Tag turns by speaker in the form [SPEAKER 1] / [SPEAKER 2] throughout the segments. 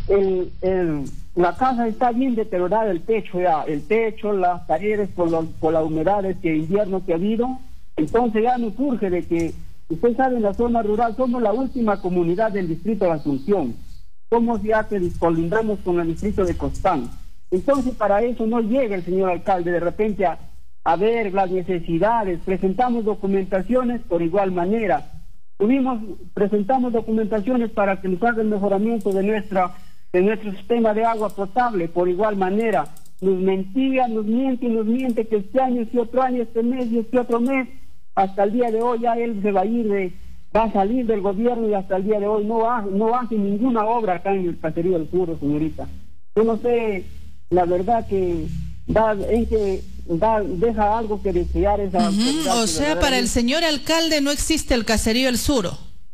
[SPEAKER 1] la casa está bien deteriorada, el techo ya, las paredes por las humedades que invierno que ha habido. Entonces ya nos surge de que, usted sabe, en la zona rural somos la última comunidad del distrito de Asunción. Somos ya que colindamos con el distrito de Costán. Entonces para eso no llega el señor alcalde de repente a ver las necesidades. Presentamos documentaciones por igual manera. Presentamos documentaciones para que nos haga el mejoramiento de nuestro sistema de agua potable por igual manera. Nos miente que este año, este otro año, este mes y este otro mes. Hasta el día de hoy ya él se va a salir del gobierno y hasta el día de hoy no hace ninguna obra acá en el Caserío del Sur, señorita. Yo no sé, la verdad que deja algo que desear esa autoridad.
[SPEAKER 2] O sea, para el señor alcalde no existe el Caserío del Sur.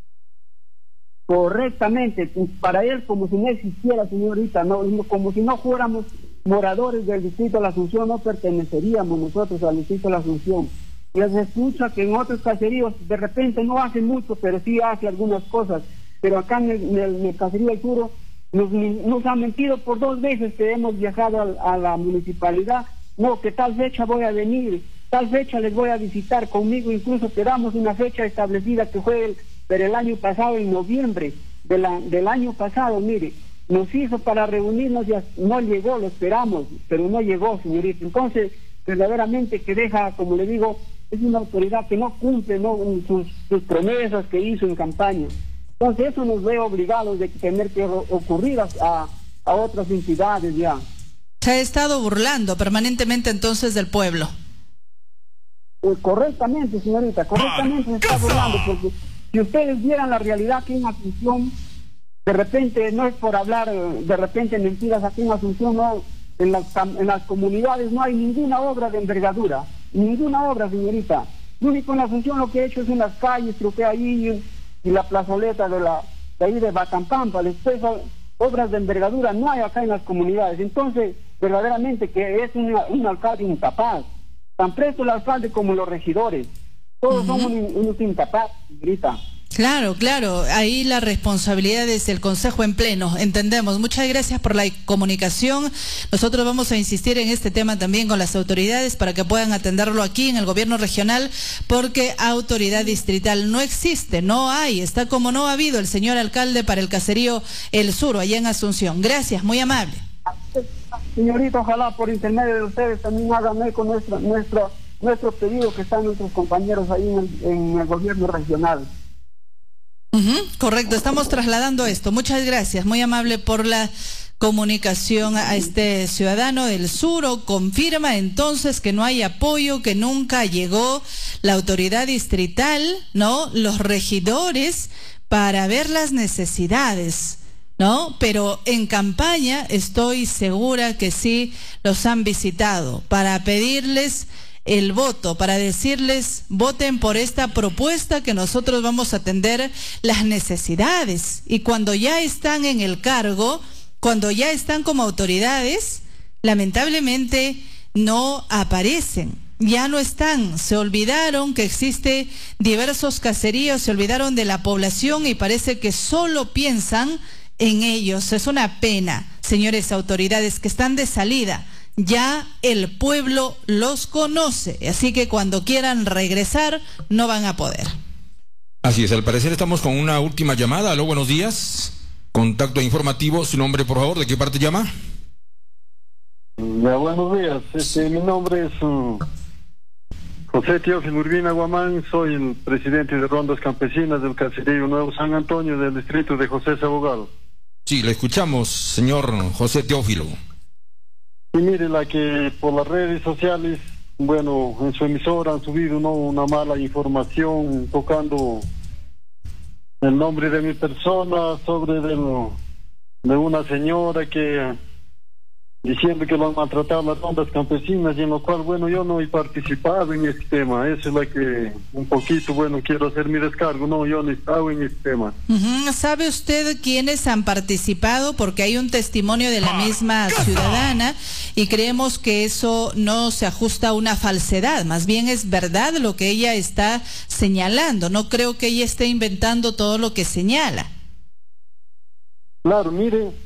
[SPEAKER 1] Correctamente, para él como si no existiera, señorita, como si no fuéramos moradores del distrito de la Asunción, no perteneceríamos nosotros al distrito de la Asunción. Les escucha que en otros caseríos de repente no hace mucho, pero sí hace algunas cosas. Pero acá en el Caserío del Sur nos han mentido por 2 veces que hemos viajado a la municipalidad. No, que tal fecha voy a venir, tal fecha les voy a visitar conmigo. Incluso quedamos una fecha establecida que fue pero el año pasado, en noviembre del año pasado, mire, nos hizo para reunirnos, ya no llegó, lo esperamos, pero no llegó, señorita. Entonces, verdaderamente que deja, como le digo, es una autoridad que no cumple sus promesas que hizo en campaña. Entonces eso nos ve obligados de tener que ocurrir a otras entidades ya.
[SPEAKER 2] Se ha estado burlando permanentemente entonces del pueblo.
[SPEAKER 1] Correctamente, señorita, correctamente se está burlando, porque si ustedes vieran la realidad aquí en Asunción, de repente, no es por hablar de repente mentiras, aquí en Asunción no, en las comunidades no hay ninguna obra de envergadura, ninguna obra, señorita. Lo único en Asunción lo que he hecho es en las calles, creo que ahí y la plazoleta de ahí de Bacampampa, después obras de envergadura no hay acá en las comunidades. Entonces, verdaderamente que es un alcalde incapaz, tan presto el alcalde como los regidores, todos son unos incapaces, señorita.
[SPEAKER 2] Claro, ahí la responsabilidad es del Consejo en pleno, entendemos. Muchas gracias por la comunicación. Nosotros vamos a insistir en este tema también con las autoridades para que puedan atenderlo aquí en el gobierno regional, porque autoridad distrital no existe, no hay, está como no ha habido el señor alcalde para el Caserío El Sur, allá en Asunción. Gracias, muy amable.
[SPEAKER 1] Señorita, ojalá por intermedio de ustedes también hagan eco nuestro pedido que están nuestros compañeros ahí en el gobierno regional.
[SPEAKER 2] Correcto, estamos trasladando esto. Muchas gracias, muy amable por la comunicación a este ciudadano del Sur. Confirma entonces que no hay apoyo, que nunca llegó la autoridad distrital, ¿no? Los regidores para ver las necesidades, ¿no? Pero en campaña estoy segura que sí los han visitado para pedirles el voto, para decirles voten por esta propuesta que nosotros vamos a atender las necesidades. Y cuando ya están en el cargo, cuando ya están como autoridades, lamentablemente no aparecen, ya no están, se olvidaron que existe diversos caseríos, se olvidaron de la población y parece que solo piensan en ellos. Es una pena, señores autoridades, que están de salida. Ya el pueblo los conoce, así que cuando quieran regresar no van a poder.
[SPEAKER 3] Así es, al parecer estamos con una última llamada. Aló, buenos días. Contacto informativo, su nombre por favor, ¿de qué parte llama?
[SPEAKER 4] Ya, buenos días, mi nombre es José Teófilo Urbina Guamán, soy el presidente de Rondas Campesinas del Caserío Nuevo San Antonio del distrito de José Abogado.
[SPEAKER 3] Sí, le escuchamos, señor José Teófilo.
[SPEAKER 4] Y mire, la que por las redes sociales, bueno, en su emisora han subido una mala información tocando el nombre de mi persona, de una señora que diciendo que lo han maltratado las rondas campesinas, y en lo cual, bueno, yo no he participado en este tema. Eso es lo que un poquito, bueno, quiero hacer mi descargo. No, yo no he estado en este tema.
[SPEAKER 2] ¿Sabe usted quiénes han participado? Porque hay un testimonio de la misma ciudadana y creemos que eso no se ajusta a una falsedad, más bien es verdad lo que ella está señalando. No creo que ella esté inventando todo lo que señala.
[SPEAKER 4] Claro, mire,